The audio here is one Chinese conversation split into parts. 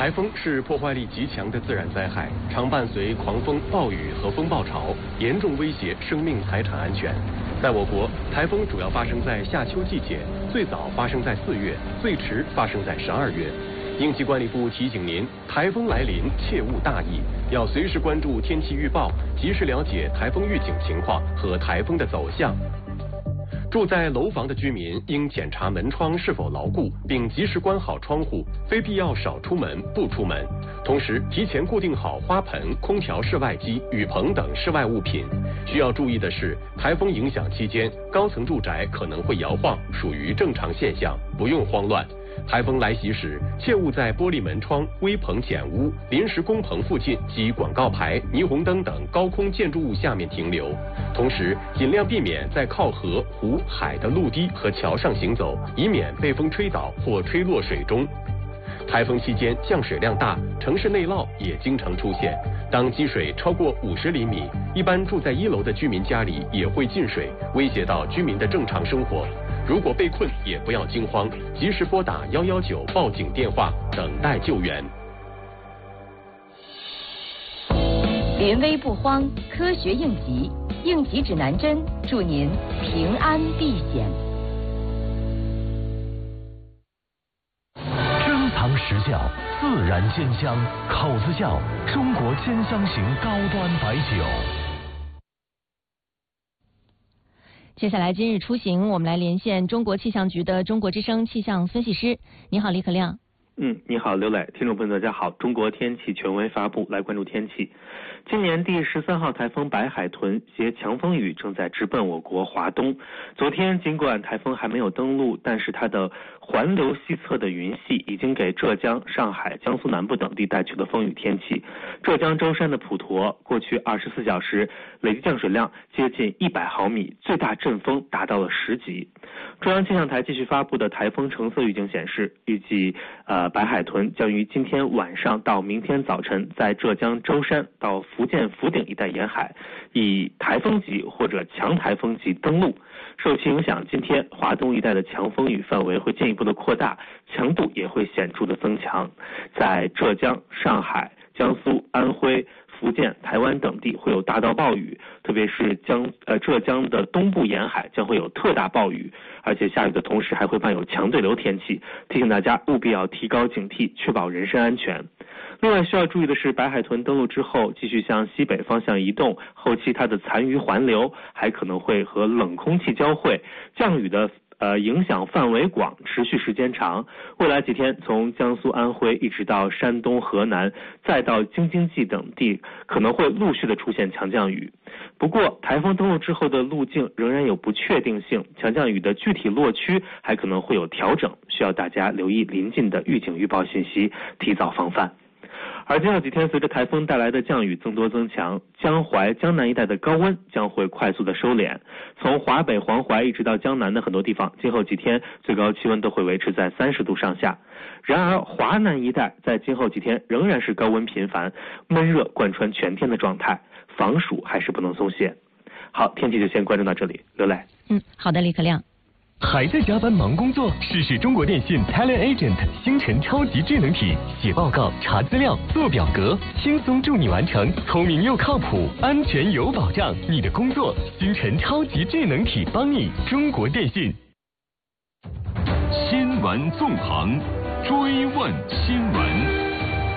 台风是破坏力极强的自然灾害，常伴随狂风、暴雨和风暴潮，严重威胁生命财产安全。在我国，台风主要发生在夏秋季节，最早发生在4月，最迟发生在12月。应急管理部提醒您，台风来临切勿大意，要随时关注天气预报，及时了解台风预警情况和台风的走向。住在楼房的居民应检查门窗是否牢固，并及时关好窗户，非必要少出门不出门。同时，提前固定好花盆、空调室外机、雨棚等室外物品。需要注意的是，台风影响期间，高层住宅可能会摇晃，属于正常现象，不用慌乱。台风来袭时，切勿在玻璃门窗、危棚简屋、临时工棚附近及广告牌、霓虹灯等高空建筑物下面停留。同时，尽量避免在靠河、湖、海的陆地和桥上行走，以免被风吹倒或吹落水中。台风期间降水量大，城市内涝也经常出现。当积水超过50厘米，一般住在1楼的居民家里也会进水，威胁到居民的正常生活。如果被困，也不要惊慌，及时拨打119报警电话，等待救援。 临危不慌，科学应急，应急指南针，祝您平安避险。 珍藏实窖，自然煎香，口子窖，中国煎香型高端白酒。 接下来今日出行，我们来连线中国气象局的中国之声气象分析师。你好，李可亮。 你好，刘磊，听众朋友大家好。中国天气权威发布，来关注天气。今年第13号台风白海豚携强风雨正在直奔我国华东。昨天尽管台风还没有登陆，但是它的环流西侧的云系已经给浙江、上海、江苏南部等地带去了风雨天气。浙江舟山的普陀过去24小时累计降水量接近100毫米，最大阵风达到了10级。中央气象台继续发布的台风橙色预警显示，预计白海豚将于今天晚上到明天早晨在浙江舟山到福建福鼎一带沿海以台风级或者强台风级登陆。受其影响，今天华东一带的强风雨范围会进一步的扩大，强度也会显著的增强。在浙江、上海、江苏、安徽、福建、台湾等地会有大到暴雨，特别是浙江的东部沿海将会有特大暴雨，而且下雨的同时还会伴有强对流天气，提醒大家务必要提高警惕，确保人身安全。另外需要注意的是，白海豚登陆之后继续向西北方向移动，后期它的残余环流还可能会和冷空气交汇，降雨的影响范围广，持续时间长。未来几天，从江苏、安徽一直到山东、河南，再到京津冀等地，可能会陆续的出现强降雨。不过，台风登陆之后的路径仍然有不确定性，强降雨的具体落区还可能会有调整，需要大家留意临近的预警预报信息，提早防范。而今后几天，随着台风带来的降雨增多增强，江淮、江南一带的高温将会快速的收敛。从华北、黄淮一直到江南的很多地方，今后几天最高气温都会维持在30度上下。然而，华南一带在今后几天仍然是高温频繁、闷热贯穿全天的状态，防暑还是不能松懈。好，天气就先关注到这里，刘磊。 好的，李可亮。 还在加班忙工作？试试中国电信 Talent Agent 星辰超级智能体，写报告、查资料、做表格，轻松助你完成，聪明又靠谱，安全有保障。你的工作，星辰超级智能体帮你。中国电信。 新闻纵横，追问新闻。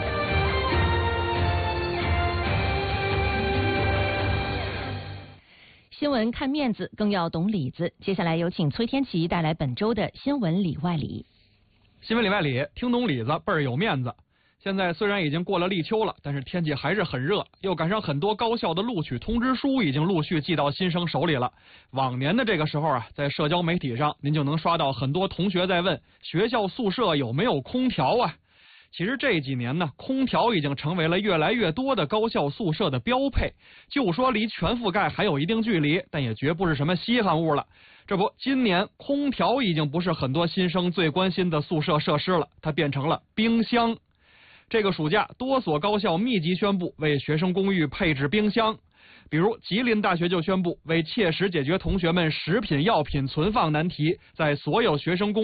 新闻看面子，更要懂里子。接下来有请崔天琪带来本周的新闻里外里。 新闻里外里，听懂里子倍儿有面子。现在虽然已经过了立秋了，但是天气还是很热，又赶上很多高校的录取通知书已经陆续寄到新生手里了。往年的这个时候啊，在社交媒体上您就能刷到很多同学在问学校宿舍有没有空调啊。其实这几年呢，空调已经成为了越来越多的高校宿舍的标配。就说离全覆盖还有一定距离，但也绝不是什么稀罕物了。这不，今年空调已经不是很多新生最关心的宿舍设施了，它变成了冰箱。这个暑假，多所高校密集宣布为学生公寓配置冰箱。比如吉林大学就宣布，为切实解决同学们食品药品存放难题，在所有学生公寓